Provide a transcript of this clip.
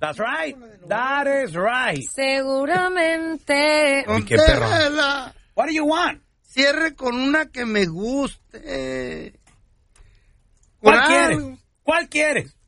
That's right. That is right. Seguramente. Qué perro. What do you want? Cierre con una que me guste. ¿Cuál quieres? ¿Cuál quieres?